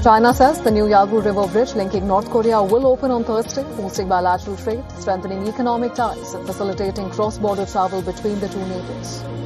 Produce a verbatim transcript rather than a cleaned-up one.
China says the new Yagu River Bridge linking North Korea will open on Thursday, boosting bilateral trade, strengthening economic ties and facilitating cross-border travel between the two neighbors.